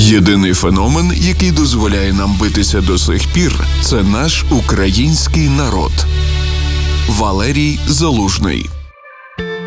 Єдиний феномен, який дозволяє нам битися до сих пір, це наш український народ. Валерій Залужний.